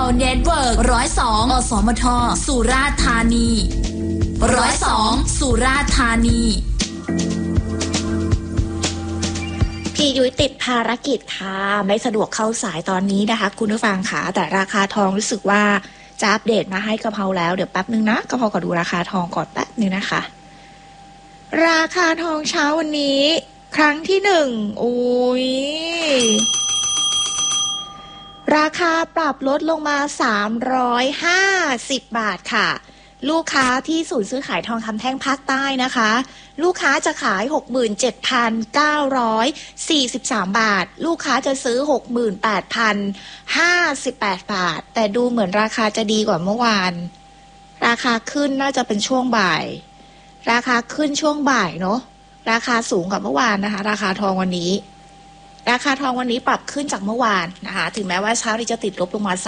เน็ตเวิร์ก102 อสมท สุราษฎร์ธานี102 สุราษฎร์ธานีพี่ยุ้ยติดภารกิจค่ะไม่สะดวกเข้าสายตอนนี้นะคะคุณผู้ฟังค่ะแต่ราคาทองรู้สึกว่าจะอัปเดตมาให้กะเพราแล้วเดี๋ยวแป๊บนึงนะกะเพราขอดูราคาทองก่อนแป๊บนึงนะคะราคาทองเช้าวันนี้ครั้งที่1อุ้ยราคาปรับลดลงมา350 บาทค่ะลูกค้าที่ศูนย์ซื้อขายทองคำแท่งภาคใต้นะคะลูกค้าจะขาย 67,943 บาทลูกค้าจะซื้อ 68,058 บาทแต่ดูเหมือนราคาจะดีกว่าเมื่อวานราคาขึ้นน่าจะเป็นช่วงบ่ายราคาขึ้นช่วงบ่ายเนาะราคาสูงกว่าเมื่อวานนะคะราคาทองวันนี้ราคาทองวันนี้ปรับขึ้นจากเมื่อวานนะคะถึงแม้ว่าเช้านี้จะติดลบลงมา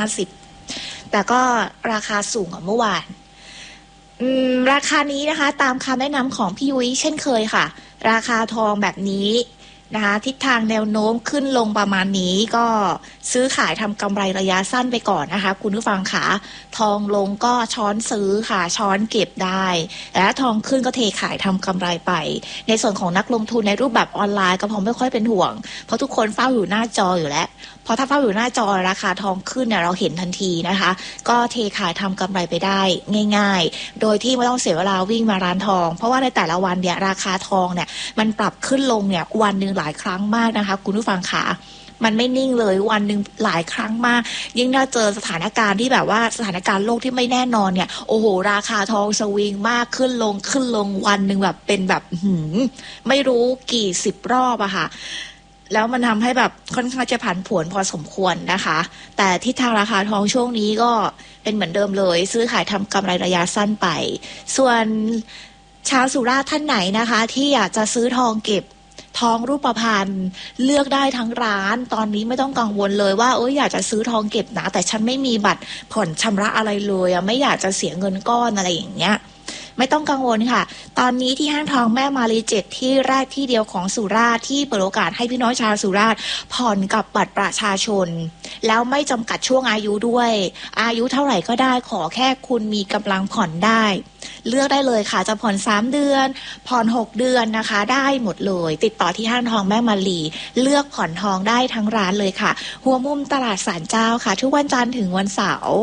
350แต่ก็ราคาสูงกว่าเมื่อวานราคานี้นะคะตามคำแนะนำของพี่ยุ้ยเช่นเคยค่ะราคาทองแบบนี้นะคะทิศทางแนวโน้มขึ้นลงประมาณนี้ก็ซื้อขายทำกำไรระยะสั้นไปก่อนนะคะคุณผู้ฟังค่ะทองลงก็ช้อนซื้อค่ะช้อนเก็บได้และทองขึ้นก็เทขายทำกำไรไปในส่วนของนักลงทุนในรูปแบบออนไลน์ก็ผมไม่ค่อยเป็นห่วงเพราะทุกคนเฝ้าอยู่หน้าจออยู่แล้วพอถ้าเฝ้าอยู่หน้าจอราคาทองขึ้นเนี่ยเราเห็นทันทีนะคะก็เทขายทำกำไรไปได้ง่ายๆโดยที่ไม่ต้องเสียเวลาวิ่งมาร้านทองเพราะว่าในแต่ละวันเนี่ยราคาทองเนี่ยมันปรับขึ้นลงเนี่ยวันนึงหลายครั้งมากนะคะคุณผู้ฟังค่ะมันไม่นิ่งเลยวันนึงหลายครั้งมากยิ่งถ้าเจอสถานการณ์ที่แบบว่าสถานการณ์โลกที่ไม่แน่นอนเนี่ยโอ้โหราคาทองสวิงมากขึ้นลงวันนึงแบบเป็นแบบไม่รู้กี่10 รอบอะค่ะแล้วมันทำให้แบบค่อนข้างจะผันผวนพอสมควรนะคะแต่ทิศทางราคาทองช่วงนี้ก็เป็นเหมือนเดิมเลยซื้อขายทำกำไรระยะสั้นไปส่วนชาวสุราษฎร์ท่านไหนนะคะที่อยากจะซื้อทองเก็บทองรูปพรรณเลือกได้ทั้งร้านตอนนี้ไม่ต้องกังวลเลยว่าอยากจะซื้อทองเก็บนะแต่ฉันไม่มีบัตรผ่อนชำระอะไรเลยไม่อยากจะเสียเงินก้อนอะไรอย่างเงี้ยไม่ต้องกังวลค่ะตอนนี้ที่ห้างทองแม่มารี7ที่แรกที่เดียวของสุราษฎร์ที่เปิดโอกาสให้พี่น้องชาวสุราษฎร์ผ่อนกับบัตรประชาชนแล้วไม่จำกัดช่วงอายุด้วยอายุเท่าไหร่ก็ได้ขอแค่คุณมีกำลังผ่อนได้เลือกได้เลยค่ะจะผ่อน3 เดือนผ่อน6 เดือนนะคะได้หมดเลยติดต่อที่ห้างทองแม่มารีเลือกผ่อนทองได้ทั้งร้านเลยค่ะหัวมุมตลาดศาลเจ้าค่ะทุกวันจันทร์ถึงวันเสาร์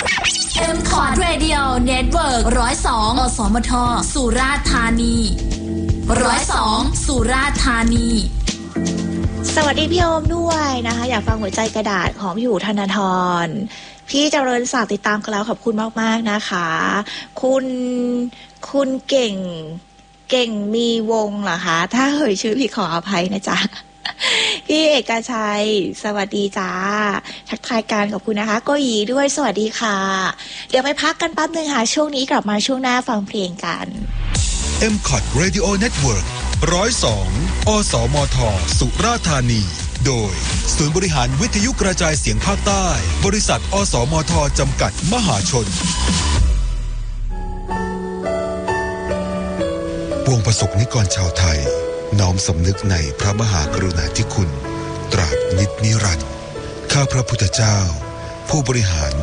M-Cord Radio Network 102 อสมท สุราษฎร์ธานี102 สุราษฎร์ธานีสวัสดีพี่โอมด้วยนะคะอยากฟังหัวใจกระดาษของพี่อู๋ธนาธรพี่เจริญศักดิ์ติดตามกันแล้วขอบคุณมากๆนะคะคุณเก่งมีวงเหรอคะถ้าเอ่ยชื่อพี่ขออภัยนะจ๊ะพี่เอกชัยสวัสดีจ้าทักทายกันขอบคุณนะคะโกหยีด้วยสวัสดีค่ะเดี๋ยวไปพักกันแป๊บนึงค่ะช่วงนี้กลับมาช่วงหน้าฟังเพลงกัน M-Cord Radio Network 102 อสมท สุราษฎร์ธานีโดยศูนย์บริหารวิทยุกระจายเสียงภาคใต้บริษัทอสมทจำกัดมหาชนปวงประสบนิกรชาวไทยน้อมสำนึกในพระมหากรุณาธิคุณตราบนิจนิรันดร์ข้าพระพุทธเจ้าผู้บริหาร